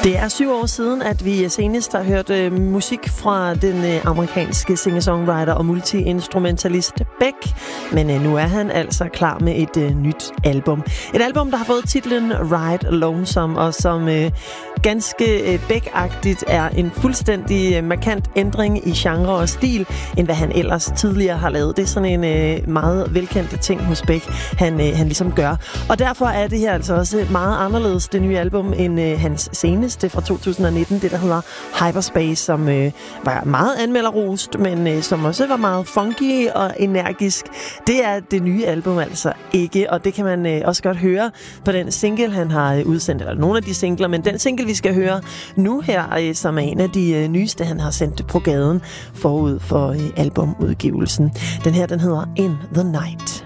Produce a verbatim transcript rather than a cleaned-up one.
Det er syv år siden, at vi senest har hørt øh, musik fra den øh, amerikanske singer-songwriter og multi-instrumentalist Beck. Men øh, nu er han altså klar med et øh, nyt album. Et album, der har fået titlen Ride Lonesome, og som øh, ganske øh, Beck-agtigt er en fuldstændig øh, markant ændring i genre og stil, end hvad han ellers tidligere har lavet. Det er sådan en øh, meget velkendt ting hos Beck, han, øh, han ligesom gør. Og derfor er det her altså også meget anderledes, det nye album, end øh, hans seneste fra to tusind nitten, det der hedder Hyperspace, som øh, var meget anmelderrost, men øh, som også var meget funky og energisk. Det er det nye album altså ikke, og det kan man øh, også godt høre på den single, han har øh, udsendt, eller nogle af de singler, men den single, vi skal høre nu her, øh, som er en af de øh, nyeste, han har sendt på gaden forud for øh, albumudgivelsen. Den her, den hedder In the Night.